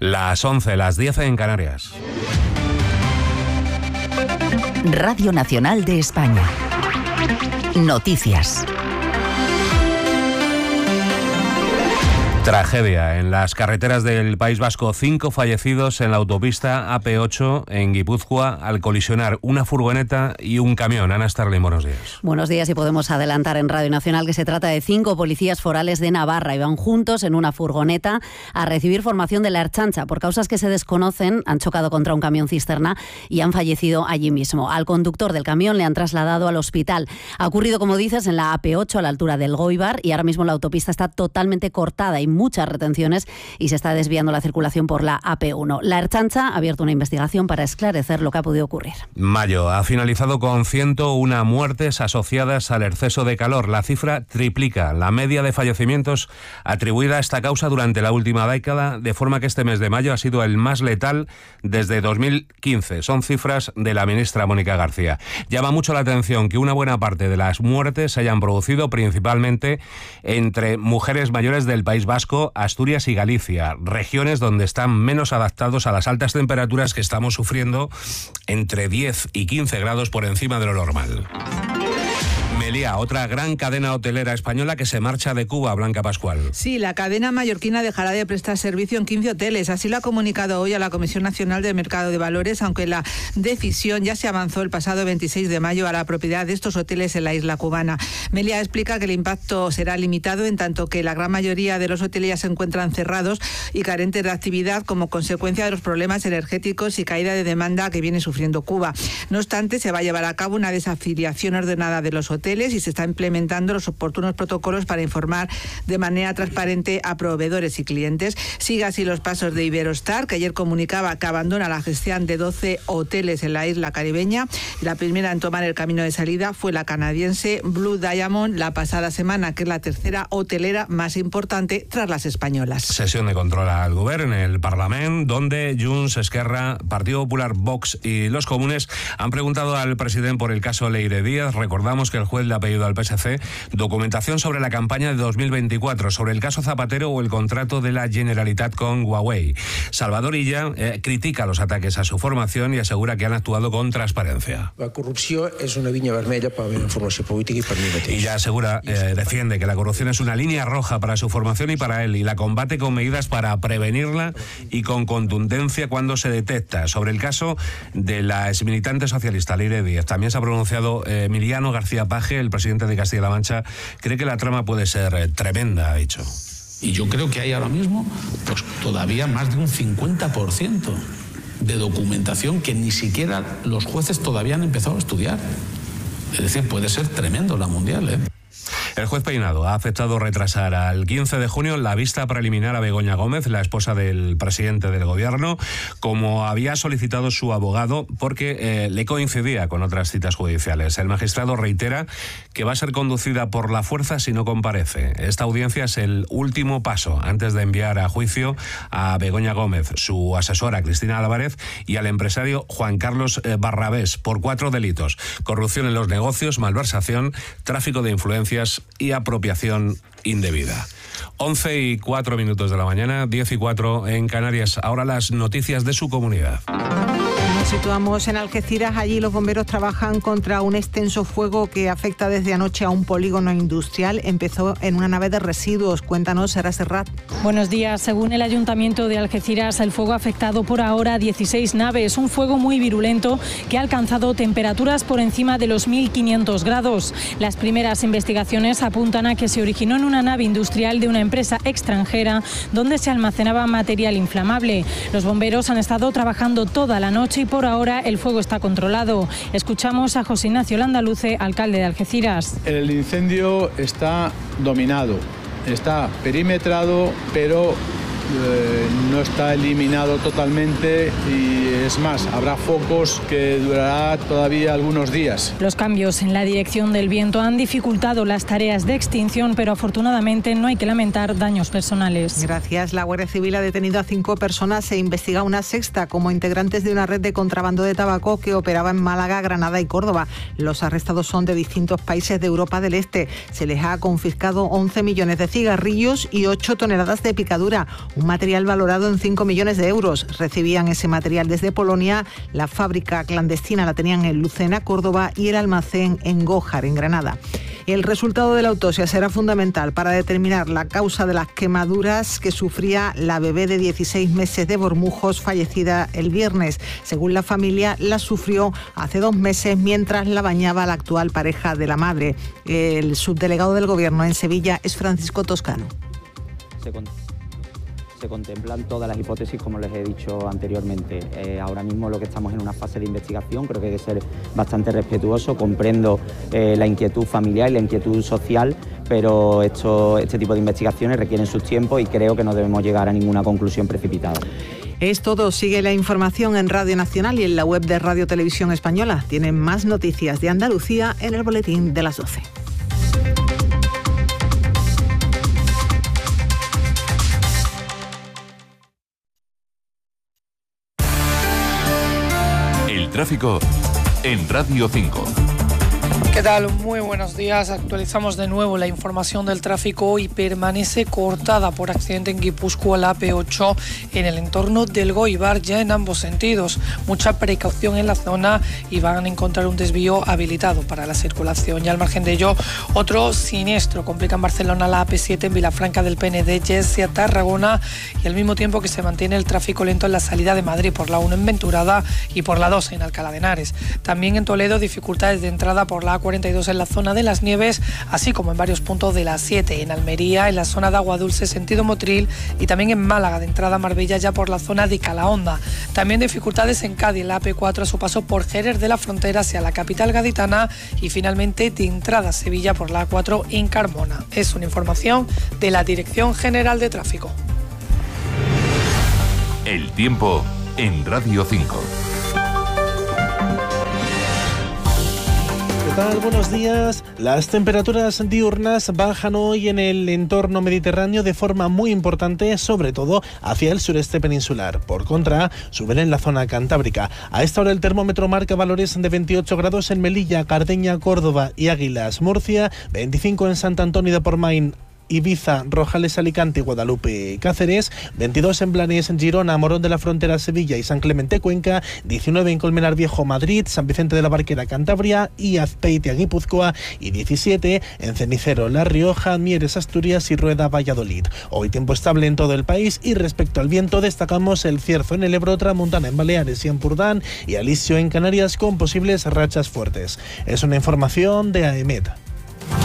Las 11, las 10 en Canarias. Radio Nacional de España. Noticias. Tragedia en las carreteras del País Vasco. 5 fallecidos en la autopista AP8 en Guipúzcoa al colisionar una furgoneta y un camión. Ana Starling, buenos días. Buenos días, y podemos adelantar en Radio Nacional que se trata de 5 policías forales de Navarra. Iban juntos en una furgoneta a recibir formación de la Ertzaintza. Por causas que se desconocen, han chocado contra un camión cisterna y han fallecido allí mismo. Al conductor del camión le han trasladado al hospital. Ha ocurrido, como dices, en la AP8 a la altura del Goibar, y ahora mismo la autopista está totalmente cortada y muchas retenciones y se está desviando la circulación por la AP1. La Ertzaintza ha abierto una investigación para esclarecer lo que ha podido ocurrir. Mayo ha finalizado con 101 muertes asociadas al exceso de calor. La cifra triplica la media de fallecimientos atribuida a esta causa durante la última década, de forma que este mes de mayo ha sido el más letal desde 2015. Son cifras de la ministra Mónica García. Llama mucho la atención que una buena parte de las muertes se hayan producido principalmente entre mujeres mayores del País Vasco, Asturias y Galicia, regiones donde están menos adaptados a las altas temperaturas que estamos sufriendo, entre 10 y 15 grados por encima de lo normal. Meliá, otra gran cadena hotelera española que se marcha de Cuba. Blanca Pascual. Sí, la cadena mallorquina dejará de prestar servicio en 15 hoteles. Así lo ha comunicado hoy a la Comisión Nacional del Mercado de Valores, aunque la decisión ya se avanzó el pasado 26 de mayo a la propiedad de estos hoteles en la isla cubana. Meliá explica que el impacto será limitado, en tanto que la gran mayoría de los hoteles ya se encuentran cerrados y carentes de actividad como consecuencia de los problemas energéticos y caída de demanda que viene sufriendo Cuba. No obstante, se va a llevar a cabo una desafiliación ordenada de los hoteles y se está implementando los oportunos protocolos para informar de manera transparente a proveedores y clientes. Sigue así los pasos de Iberostar, que ayer comunicaba que abandona la gestión de 12 hoteles en la isla caribeña. La primera en tomar el camino de salida fue la canadiense Blue Diamond la pasada semana, que es la tercera hotelera más importante tras las españolas. Sesión de control al Govern en el Parlamento, donde Junts, Esquerra, Partido Popular, Vox y los comunes han preguntado al presidente por el caso Leire Díaz. Recordamos que el juez le ha pedido al PSC documentación sobre la campaña de 2024, sobre el caso Zapatero o el contrato de la Generalitat con Huawei. Salvador Illa critica los ataques a su formación y asegura que han actuado con transparencia. La corrupción es una línea vermella para la información política y para mí mateix. Illa asegura, defiende que la corrupción es una línea roja para su formación y para él, y la combate con medidas para prevenirla y con contundencia cuando se detecta. Sobre el caso de la exmilitante socialista Leire Díaz también se ha pronunciado Emiliano García Paje, el presidente de Castilla-La Mancha. Cree que la trama puede ser tremenda, ha dicho. Y yo creo que hay ahora mismo pues todavía más de un 50% de documentación que ni siquiera los jueces todavía han empezado a estudiar. Es decir, puede ser tremendo la mundial, ¿eh? El juez Peinado ha aceptado retrasar al 15 de junio la vista preliminar a Begoña Gómez, la esposa del presidente del gobierno, como había solicitado su abogado, porque le coincidía con otras citas judiciales. El magistrado reitera que va a ser conducida por la fuerza si no comparece. Esta audiencia es el último paso antes de enviar a juicio a Begoña Gómez, su asesora Cristina Álvarez y al empresario Juan Carlos Barrabés por 4 delitos: corrupción en los negocios, malversación, tráfico de influencias y apropiación indebida. 11:04 de la mañana, 10:04 en Canarias. Ahora las noticias de su comunidad. Nos situamos en Algeciras. Allí los bomberos trabajan contra un extenso fuego que afecta desde anoche a un polígono industrial. Empezó en una nave de residuos. Cuéntanos, Sara Serrat. Buenos días. Según el Ayuntamiento de Algeciras, el fuego ha afectado por ahora 16 naves. Un fuego muy virulento que ha alcanzado temperaturas por encima de los 1.500 grados. Las primeras investigaciones apuntan a que se originó en una nave industrial de una empresa extranjera donde se almacenaba material inflamable. Los bomberos han estado trabajando toda la noche y por ahora el fuego está controlado. Escuchamos a José Ignacio Landaluce, alcalde de Algeciras. El incendio está dominado, está perimetrado, pero no está eliminado totalmente, y es más, habrá focos que durará todavía algunos días. Los cambios en la dirección del viento han dificultado las tareas de extinción, pero afortunadamente no hay que lamentar daños personales. Gracias. La Guardia Civil ha detenido a 5 personas e investiga una sexta como integrantes de una red de contrabando de tabaco que operaba en Málaga, Granada y Córdoba. Los arrestados son de distintos países de Europa del Este. Se les ha confiscado 11 millones de cigarrillos y 8 toneladas de picadura. un material valorado en 5 millones de euros. Recibían ese material desde Polonia, la fábrica clandestina la tenían en Lucena, Córdoba, y el almacén en Gójar, en Granada. El resultado de la autopsia será fundamental para determinar la causa de las quemaduras que sufría la bebé de 16 meses de Bormujos, fallecida el viernes. Según la familia, la sufrió hace 2 meses mientras la bañaba la actual pareja de la madre. El subdelegado del Gobierno en Sevilla es Francisco Toscano. Se contemplan todas las hipótesis, como les he dicho anteriormente. Ahora mismo lo que estamos en una fase de investigación, creo que hay que ser bastante respetuoso. Comprendo la inquietud familiar y la inquietud social, pero este tipo de investigaciones requieren sus tiempos y creo que no debemos llegar a ninguna conclusión precipitada. Es todo. Sigue la información en Radio Nacional y en la web de Radio Televisión Española. Tienen más noticias de Andalucía en el boletín de las 12. Tráfico en Radio 5. ¿Qué tal? Muy buenos días. Actualizamos de nuevo la información del tráfico y permanece cortada por accidente en Guipúzcoa la AP8 en el entorno del Goibar, ya en ambos sentidos. Mucha precaución en la zona y van a encontrar un desvío habilitado para la circulación. Y al margen de ello, otro siniestro complica en Barcelona la AP7 en Vilafranca del Penedès hacia Tarragona, y al mismo tiempo que se mantiene el tráfico lento en la salida de Madrid por la 1 en Venturada y por la 2 en Alcalá de Henares. También en Toledo, dificultades de entrada por la A42 en la zona de Las Nieves, así como en varios puntos de la 7 en Almería, en la zona de Agua Dulce sentido Motril, y también en Málaga de entrada a Marbella ya por la zona de Calahonda. También dificultades en Cádiz, la AP4 a su paso por Jerez de la Frontera hacia la capital gaditana, y finalmente de entrada a Sevilla por la A4 en Carmona. Es una información de la Dirección General de Tráfico. El tiempo en Radio 5. ¿Qué tal? Buenos días. Las temperaturas diurnas bajan hoy en el entorno mediterráneo de forma muy importante, sobre todo hacia el sureste peninsular. Por contra, suben en la zona cantábrica. A esta hora el termómetro marca valores de 28 grados en Melilla, Cardeña, Córdoba y Águilas, Murcia, 25 en Sant Antoni de Portmany, Ibiza, Rojales, Alicante, Guadalupe, Cáceres, 22 en Blanes, Girona, Morón de la Frontera, Sevilla y San Clemente, Cuenca, 19 en Colmenar Viejo, Madrid, San Vicente de la Barquera, Cantabria y Azpeitia, Guipúzcoa, y 17 en Cenicero, La Rioja, Mieres, Asturias y Rueda, Valladolid. Hoy tiempo estable en todo el país, y respecto al viento destacamos el cierzo en el Ebro, Tramontana en Baleares y Empurdán y alisio en Canarias con posibles rachas fuertes. Es una información de AEMET.